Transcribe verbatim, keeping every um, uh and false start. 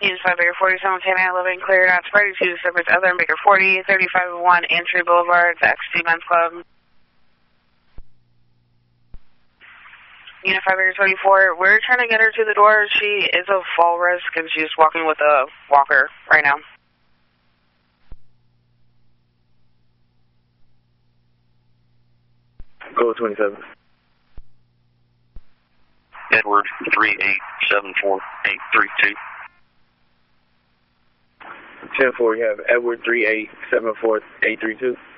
Unit five Baker forty-seven, ten nine eleven, cleared out Sparty two, service other Baker forty, thirty-five one, Entry Boulevard, X T Men's Club. Unit five Baker twenty-four, we're trying to get her to the door. She is a fall risk and she's walking with a walker right now. Go twenty-seven. Edward three eight seven four eight three two. ten four, you have Edward three eight seven four eight three two.